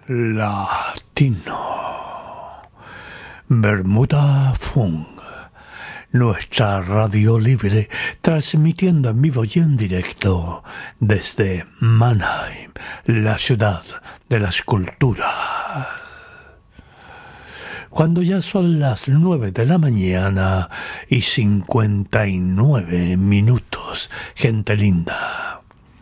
Latino. Bermuda Funk, nuestra radio libre, transmitiendo en vivo y en directo desde Mannheim, la ciudad de las culturas. Cuando ya son las 9 de la mañana y 59 minutos, gente linda.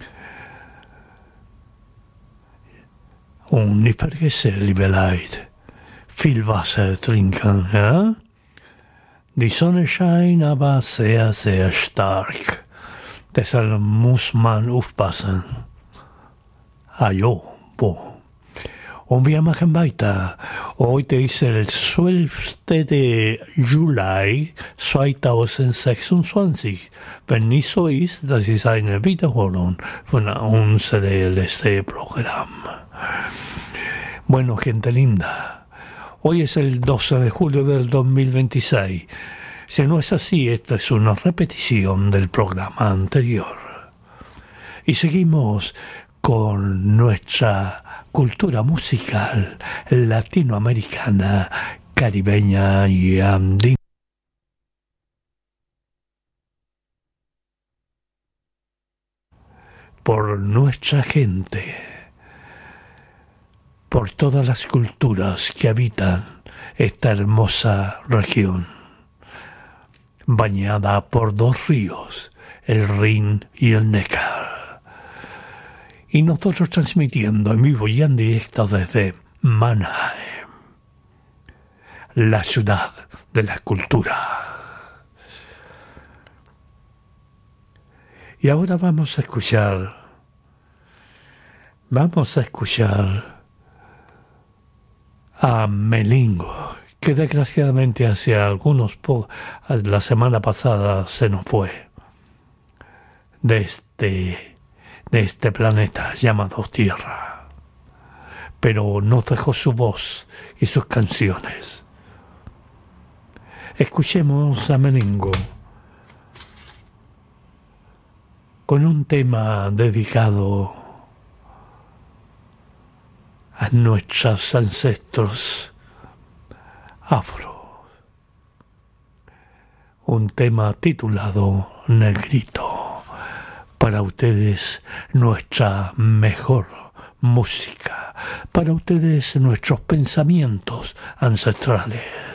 Und ich vergesse, liebe Leute, viel Wasser trinken, ja? Die Sonne scheint aber sehr, sehr stark. Deshalb muss man aufpassen. Und wir machen weiter. Heute ist der 12. Juli 2026. Wenn nicht so ist, das ist eine Wiederholung von unserem letzten Programm. Bueno, gente linda, hoy es el 12 de julio del 2026. Si no es así, esta es una repetición del programa anterior. Y seguimos con nuestra cultura musical latinoamericana, caribeña y andina. Por nuestra gente, por todas las culturas que habitan esta hermosa región, bañada por dos ríos, el Rin y el Neckar. Y nosotros transmitiendo en vivo y en directo desde Mannheim, la ciudad de la cultura. Y ahora vamos a escuchar a Melingo, que desgraciadamente la semana pasada se nos fue de este planeta llamado Tierra, pero nos dejó su voz y sus canciones. Escuchemos a Melingo con un tema dedicado a nuestros ancestros afro. Un tema titulado Negrito. Para ustedes nuestra mejor música. Para ustedes nuestros pensamientos ancestrales.